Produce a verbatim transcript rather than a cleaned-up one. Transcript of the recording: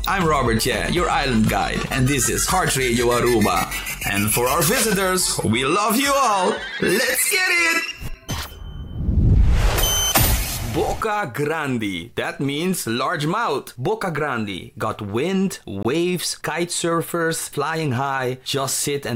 I'm Robert Ye, your island guide, and this is Heart Radio Aruba. And for our visitors, we love you all. Let's get it! Boca Grande. That means large mouth. Boca Grande. Got wind, waves, kite surfers, flying high. Just sit and